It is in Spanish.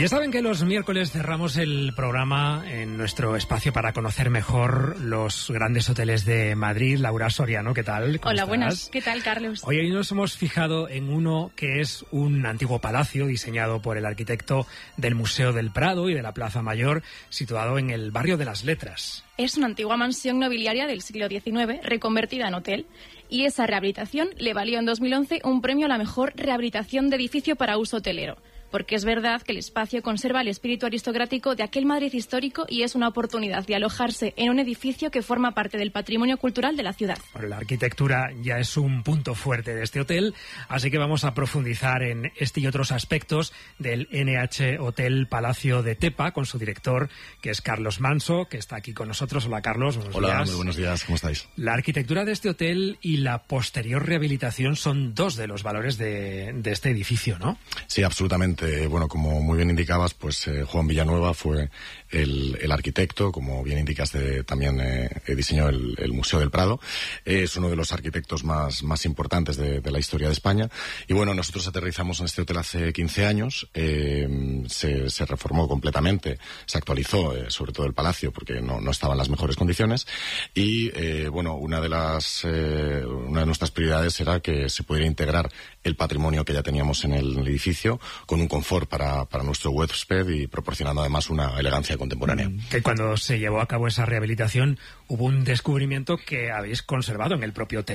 Ya saben que los miércoles cerramos el programa en nuestro espacio para conocer mejor los grandes hoteles de Madrid. Laura Soriano, ¿qué tal? Hola, estás? Buenas. ¿Qué tal, Carlos? Hoy nos hemos fijado en uno que es un antiguo palacio diseñado por el arquitecto del Museo del Prado y de la Plaza Mayor, situado en el barrio de las Letras. Es una antigua mansión nobiliaria del siglo XIX reconvertida en hotel, y esa rehabilitación le valió en 2011 un premio a la mejor rehabilitación de edificio para uso hotelero. Porque es verdad que el espacio conserva el espíritu aristocrático de aquel Madrid histórico y es una oportunidad de alojarse en un edificio que forma parte del patrimonio cultural de la ciudad. Bueno, la arquitectura ya es un punto fuerte de este hotel, así que vamos a profundizar en este y otros aspectos del NH Hotel Palacio de Tepa con su director, que es Carlos Manso, que está aquí con nosotros. Hola, Carlos, buenos días. Hola, muy buenos días, ¿cómo estáis? La arquitectura de este hotel y la posterior rehabilitación son dos de los valores de este edificio, ¿no? Sí, absolutamente. Bueno, como muy bien indicabas, pues Juan Villanueva fue el arquitecto, como bien indicaste, también diseñó el Museo del Prado. Es uno de los arquitectos más importantes de la historia de España. Y bueno, nosotros aterrizamos en este hotel hace 15 años. Se reformó completamente, se actualizó, sobre todo el palacio, porque no estaba en las mejores condiciones. Y bueno, una de nuestras prioridades era que se pudiera integrar el patrimonio que ya teníamos en el edificio con un confort para nuestro huésped y proporcionando además una elegancia contemporánea. Que cuando se llevó a cabo esa rehabilitación hubo un descubrimiento que habéis conservado en el propio hotel.